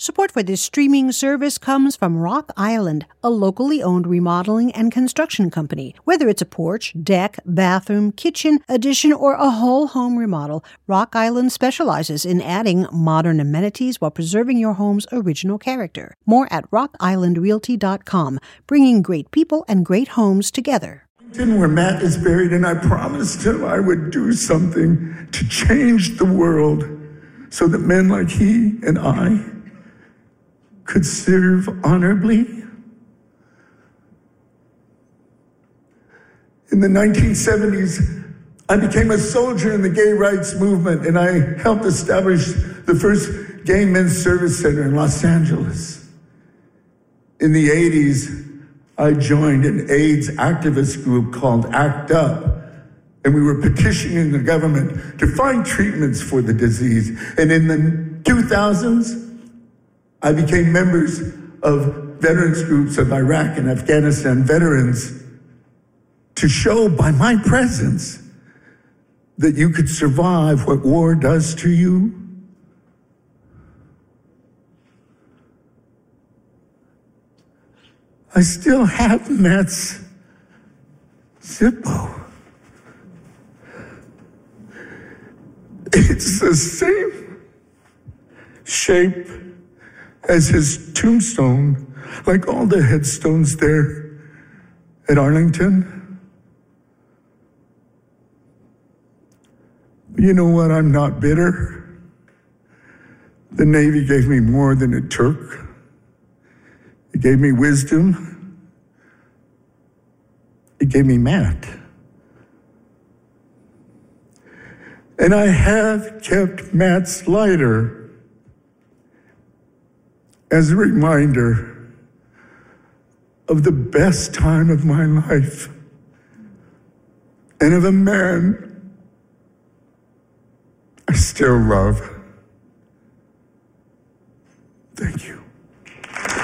Support for this streaming service comes from Rock Island, a locally owned remodeling and construction company. Whether it's a porch, deck, bathroom, kitchen, addition, or a whole home remodel, Rock Island specializes in adding modern amenities while preserving your home's original character. More at rockislandrealty.com, bringing great people and great homes together. Where Matt is buried, and I promised him I would do something to change the world so that men like he and I could serve honorably. In the 1970s, I became a soldier in the gay rights movement, and I helped establish the first gay men's service center in Los Angeles. In the 80s, I joined an AIDS activist group called ACT UP, and we were petitioning the government to find treatments for the disease. And in the 2000s, I became members of veterans groups of Iraq and Afghanistan veterans to show by my presence that you could survive what war does to you. I still have Matt's Zippo. It's the same shape as his tombstone, like all the headstones there at Arlington. You know what? I'm not bitter. The Navy gave me more than it took. It gave me wisdom. It gave me Matt. And I have kept Matt's lighter as a reminder of the best time of my life and of a man I still love. Thank you.